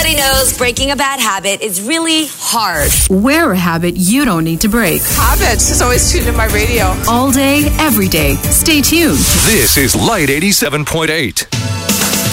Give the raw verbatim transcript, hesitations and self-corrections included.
Everybody knows breaking a bad habit is really hard. Wear a habit you don't need to break. Habits is always tuned in my radio. All day, every day. Stay tuned. This is Light eighty-seven point eight.